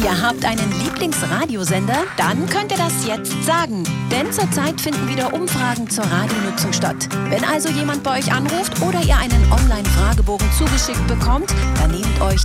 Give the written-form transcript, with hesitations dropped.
Ihr habt einen Lieblingsradiosender? Dann könnt ihr das jetzt sagen. Denn zurzeit finden wieder Umfragen zur Radionutzung statt. Wenn also jemand bei euch anruft oder ihr einen Online-Fragebogen zugeschickt bekommt, dann nehmt euch